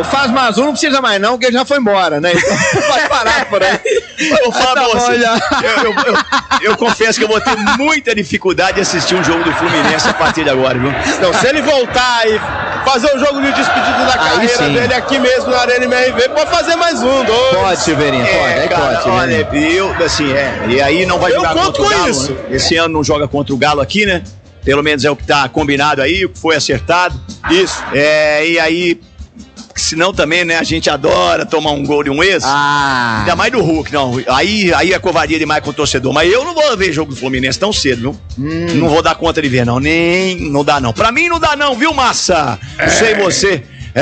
faz mais um, não precisa mais não, porque ele já foi embora, né? Então vai parar por aí. Eu falo pra você, eu confesso que eu vou ter muita dificuldade de assistir um jogo do Fluminense a partir de agora, viu? Não, se ele voltar e fazer um jogo de despedida da carreira dele aqui mesmo na Arena MRV, pode fazer mais um, dois. Pode, Silveirinho, pode, cara, pode. Olha, e aí não vai jogar contra o Galo, isso. Né? Esse ano não joga contra o Galo aqui, né? Pelo menos é o que tá combinado aí, o que foi acertado. Isso. E aí, senão também, né, a gente adora tomar um gol de um ex. Ainda mais do Hulk, não. Aí é covardia demais com o torcedor. Mas eu não vou ver jogo do Fluminense tão cedo, viu? Não vou dar conta de ver, não. Não dá, não. Pra mim não dá, não, viu, Massa? Não sei você.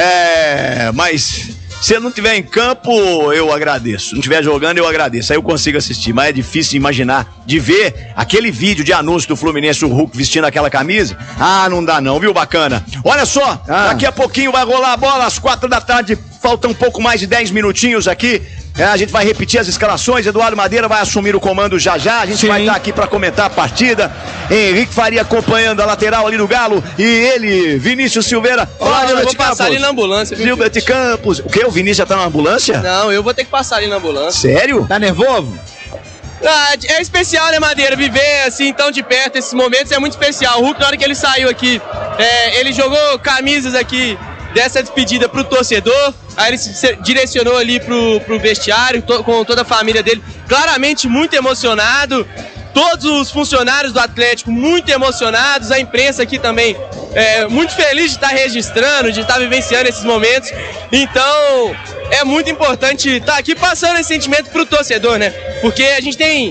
Mas se ele não estiver em campo, eu agradeço. Se não estiver jogando, eu agradeço. Aí eu consigo assistir. Mas é difícil de imaginar, de ver aquele vídeo de anúncio do Fluminense, o Hulk vestindo aquela camisa. Não dá não, viu, bacana? Olha só, daqui a pouquinho vai rolar a bola às 4 da tarde. Faltam um pouco mais de 10 minutinhos aqui. A gente vai repetir as escalações. Eduardo Madeira vai assumir o comando já. A gente vai estar aqui para comentar a partida. Henrique Faria acompanhando a lateral ali do Galo. E ele, Vinícius Silveira. Olha, eu vou passar ali na ambulância. Gilbert Campos. O quê? O Vinícius já tá na ambulância? Não, eu vou ter que passar ali na ambulância. Sério? Tá nervoso? É especial, né, Madeira? Viver assim tão de perto esses momentos é muito especial. O Hulk, na hora que ele saiu aqui, ele jogou camisas aqui dessa despedida pro torcedor. Aí ele se direcionou ali pro vestiário com toda a família dele, claramente muito emocionado. Todos os funcionários do Atlético muito emocionados, a imprensa aqui também muito feliz de estar registrando, de estar vivenciando esses momentos. Então é muito importante estar aqui passando esse sentimento pro torcedor, né? Porque a gente tem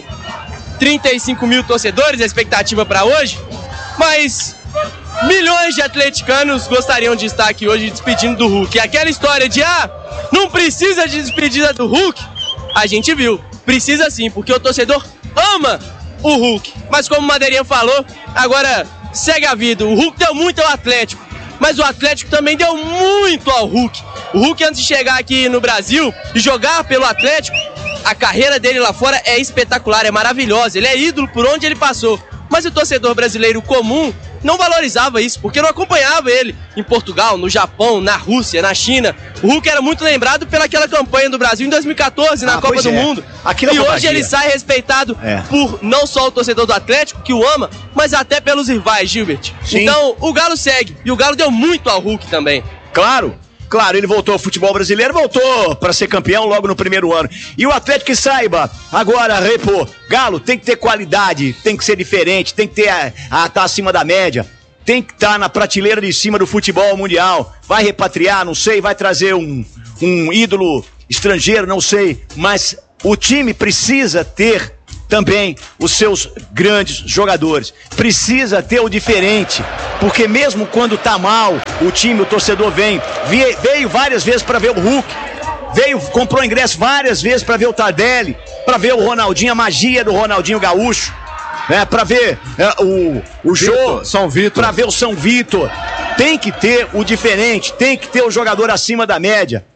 35 mil torcedores, a expectativa para hoje, mas milhões de atleticanos gostariam de estar aqui hoje despedindo do Hulk. E aquela história de, não precisa de despedida do Hulk, a gente viu. Precisa sim, porque o torcedor ama o Hulk. Mas como o Madeirinha falou, agora segue a vida. O Hulk deu muito ao Atlético, mas o Atlético também deu muito ao Hulk. O Hulk, antes de chegar aqui no Brasil e jogar pelo Atlético, a carreira dele lá fora é espetacular, é maravilhosa. Ele é ídolo por onde ele passou. Mas o torcedor brasileiro comum não valorizava isso, porque não acompanhava ele em Portugal, no Japão, na Rússia, na China. O Hulk era muito lembrado pelaquela campanha do Brasil em 2014, na Copa do Mundo. E hoje ele sai respeitado por não só o torcedor do Atlético, que o ama, mas até pelos rivais, Gilbert. Sim. Então, o Galo segue, e o Galo deu muito ao Hulk também. Claro, ele voltou ao futebol brasileiro, voltou para ser campeão logo no primeiro ano. E o Atlético, que saiba, agora, Galo tem que ter qualidade, tem que ser diferente, tem que ter tá acima da média, tem que estar na prateleira de cima do futebol mundial. Vai repatriar, não sei, vai trazer um ídolo estrangeiro, não sei, mas o time precisa ter também os seus grandes jogadores. Precisa ter o diferente, porque mesmo quando tá mal, o torcedor veio várias vezes para ver o Hulk, comprou ingresso várias vezes para ver o Tardelli, para ver o Ronaldinho, a magia do Ronaldinho Gaúcho, para ver o show, São Vitor, para ver o São Vitor. Tem que ter o diferente, tem que ter o jogador acima da média.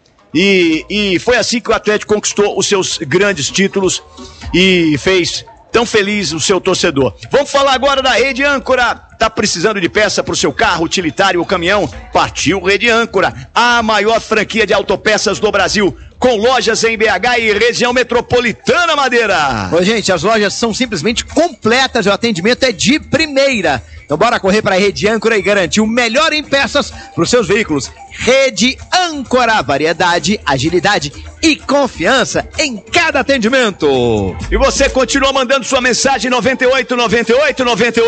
E foi assim que o Atlético conquistou os seus grandes títulos e fez tão feliz o seu torcedor. Vamos falar agora da Rede Âncora. Tá precisando de peça para o seu carro, utilitário ou caminhão? Partiu Rede Âncora, a maior franquia de autopeças do Brasil, com lojas em BH e região metropolitana, Madeira. Gente, as lojas são simplesmente completas, o atendimento é de primeira. Então bora correr para a Rede Âncora e garantir o melhor em peças para os seus veículos. Rede Âncora, variedade, agilidade e confiança em cada atendimento. E você continua mandando sua mensagem 98.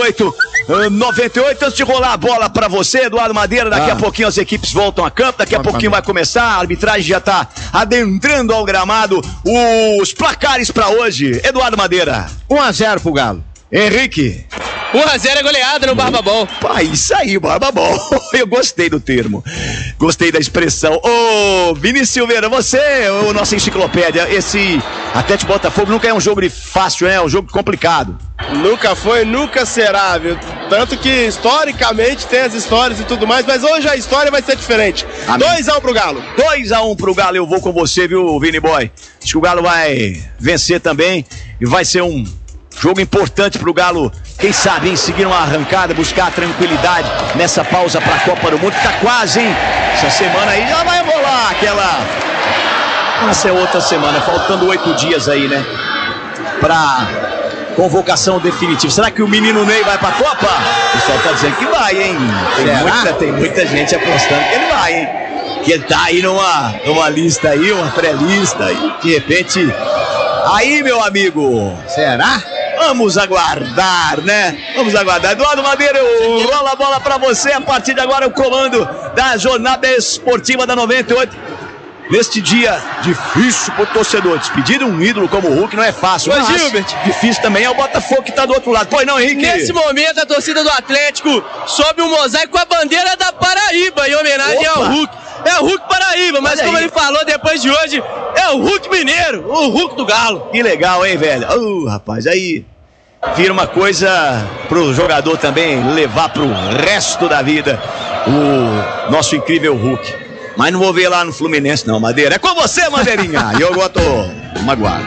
Antes de rolar a bola para você, Eduardo Madeira, daqui a pouquinho as equipes voltam a campo, daqui a pouquinho vai começar, a arbitragem já tá adentrando ao gramado. Os placares para hoje, Eduardo Madeira. 1-0 pro Galo. Henrique. 1-0 é goleada no Barbabol. Isso aí, Barbabol. Eu gostei do termo. Gostei da expressão. Ô, Vinícius Silveira, você, o nosso enciclopédia, esse Atlético Botafogo nunca é um jogo fácil, é um jogo complicado. Nunca foi, nunca será, viu? Tanto que, historicamente, tem as histórias e tudo mais, mas hoje a história vai ser diferente. 2-1 pro Galo. 2-1 pro Galo, eu vou com você, viu, Vini Boy? Acho que o Galo vai vencer também e vai ser um jogo importante pro Galo, quem sabe, hein, seguir uma arrancada, buscar a tranquilidade nessa pausa pra Copa do Mundo, que tá quase, hein? Essa semana aí já vai rolar aquela... Essa é outra semana, faltando 8 dias aí, né? Pra convocação definitiva. Será que o menino Ney vai pra Copa? O pessoal tá dizendo que vai, hein? Tem muita gente apostando que ele vai, hein? Que ele tá aí numa lista aí, uma pré-lista aí. De repente... Aí, meu amigo... Será? Vamos aguardar, né? Vamos aguardar. Eduardo Madeira, rola a bola pra você. A partir de agora, o comando da jornada esportiva da 98. Neste dia difícil pro torcedor. Despedir um ídolo como o Hulk não é fácil. Mas, Gilbert, difícil também é o Botafogo que tá do outro lado. Pois não, Henrique? Nesse momento, a torcida do Atlético sobe um mosaico com a bandeira da Paraíba em homenagem ao Hulk. É o Hulk Paraíba, mas como ele falou depois de hoje, é o Hulk Mineiro, o Hulk do Galo. Que legal, hein, velho? Rapaz, aí vira uma coisa pro jogador também levar pro resto da vida o nosso incrível Hulk. Mas não vou ver lá no Fluminense não, Madeira. É com você, Madeirinha. E eu tô magoado.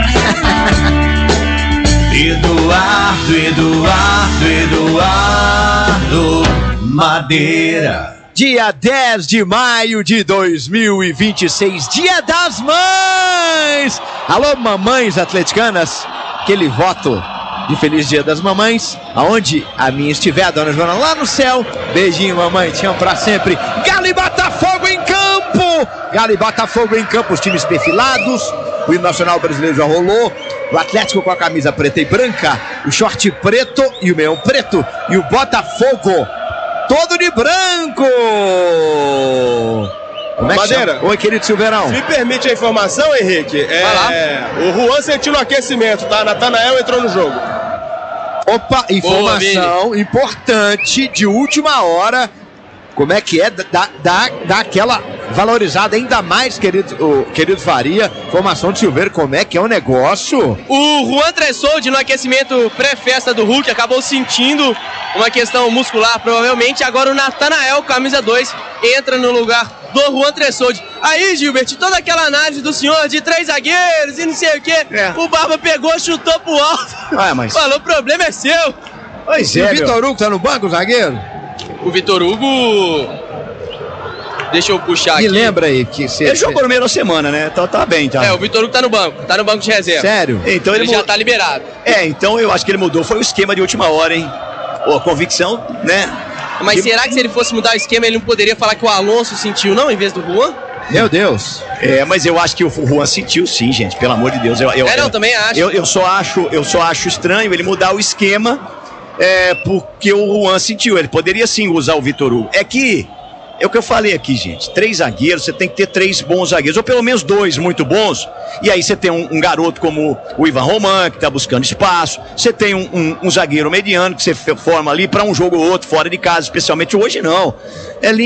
Eduardo Madeira. Dia 10 de maio de 2026, Dia das Mães! Alô, mamães atleticanas, aquele voto de Feliz Dia das Mamães, aonde a minha estiver, a dona Joana, lá no céu. Beijinho, mamãe, te amo pra sempre. Galo e Botafogo em campo! Galo e Botafogo em campo, os times perfilados, o hino nacional brasileiro já rolou, o Atlético com a camisa preta e branca, o short preto e o meião preto, e o Botafogo todo de branco! Como é que Madeira. chama? Oi, querido Silveirão. Me permite a informação, Henrique? O Juan sentiu no aquecimento, tá? Natanael entrou no jogo. Opa, informação importante de última hora. Como é que é? Dá aquela valorizada ainda mais, querido Faria. Informação de Silveiro, como é que é o negócio? O Juan Tressoldi, no aquecimento pré-festa do Hulk, acabou sentindo uma questão muscular, provavelmente. Agora o Natanael, camisa 2, entra no lugar do Juan Tressoldi. Aí, Gilbert, toda aquela análise do senhor de 3 zagueiros e não sei o quê, o Barba pegou, chutou pro alto. Mas... falou, o problema é seu. Pois é, o Vitor Hugo tá no banco, zagueiro? O Vitor Hugo... Deixa eu puxar aqui. Me lembra aí que você... Ele jogou no meio da semana, né? Então tá bem, tá? O Vitor Hugo tá no banco de reserva. Sério? Então ele já tá liberado. Então eu acho que ele mudou, foi o esquema de última hora, hein? Convicção, né? Mas será que se ele fosse mudar o esquema, ele não poderia falar que o Alonso sentiu, não, em vez do Juan? Meu Deus. Mas eu acho que o Juan sentiu sim, gente, pelo amor de Deus. Eu também acho. Eu só acho estranho ele mudar o esquema, porque o Juan sentiu. Ele poderia sim usar o Vitor Hugo. É o que eu falei aqui, gente. 3 zagueiros, você tem que ter 3 bons zagueiros, ou pelo menos 2 muito bons. E aí você tem um garoto como o Ivan Roman, que tá buscando espaço. Você tem um zagueiro mediano que você forma ali para um jogo ou outro, fora de casa, especialmente hoje não.